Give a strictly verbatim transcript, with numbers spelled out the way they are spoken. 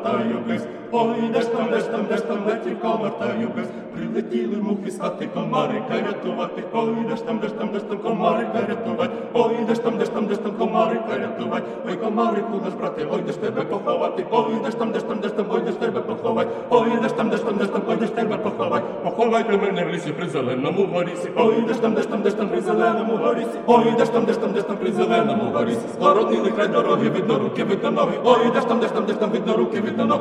Таю без, ой, десь там, десь там, десь там летів комар, таю без, прилетіли мухи з хати комарика рятувати, ой, десь там, десь там, десь там комарика рятувати, ой, десь там, десь там, десь там комарика рятувати, ой, комарику наш брате, ой, де ж тебе поховати, ой, десь там, десь там, десь там, ой, де ж тебе поховати, ой, десь там, десь там, десь там, ой, де ж тебе поховати, поховайте мене в лісі при зеленому горісі, ой, десь там, десь там, десь там при зеленому горісі, ой, десь там, десь там, десь там при зеленому горісі, скоротили край дороги, видно руки, видно ноги, ой, десь там, десь там, десь там видно руки, видно ноги.